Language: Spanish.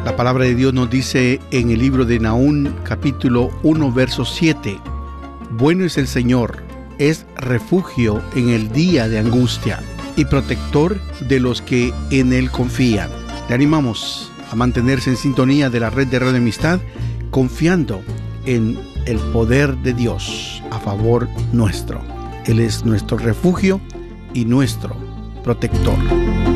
La palabra de Dios nos dice en el libro de Nahum, capítulo 1, verso 7: bueno es el Señor, es refugio en el día de angustia y protector de los que en Él confían. Le animamos a mantenerse en sintonía de la red de Radio Amistad, confiando en el poder de Dios a favor nuestro. Él es nuestro refugio y nuestro protector.